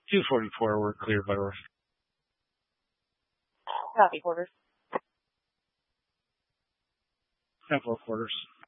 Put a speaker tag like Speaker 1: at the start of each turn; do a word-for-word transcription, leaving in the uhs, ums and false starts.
Speaker 1: two forty-four were cleared by Roche.
Speaker 2: Copy, quarters.
Speaker 1: ten four quarters.